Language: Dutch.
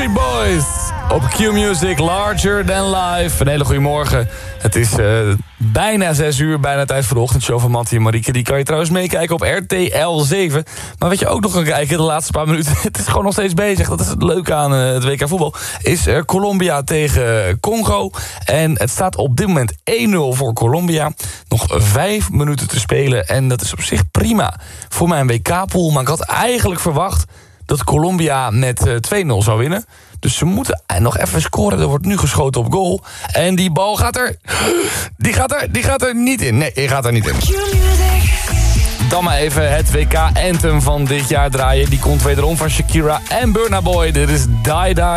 Backstreet Boys op Q-Music, Larger Than Life. Een hele goede morgen. Het is bijna 6 uur, bijna tijd voor de ochtendshow van Mattie en Marieke. Die kan je trouwens meekijken op RTL 7. Maar wat je ook nog kan kijken de laatste paar minuten... het is gewoon nog steeds bezig, dat is het leuke aan het WK voetbal... is Colombia tegen Congo. En het staat op dit moment 1-0 voor Colombia. Nog 5 minuten te spelen en dat is op zich prima voor mijn WK-pool. Maar ik had eigenlijk verwacht dat Colombia met 2-0 zou winnen. Dus ze moeten nog even scoren. Er wordt nu geschoten op goal. En die bal gaat er... Die gaat er niet in. Nee, die gaat er niet in. Dan maar even het WK-anthem van dit jaar draaien. Die komt wederom van Shakira en Burna Boy. Dit is Die Die.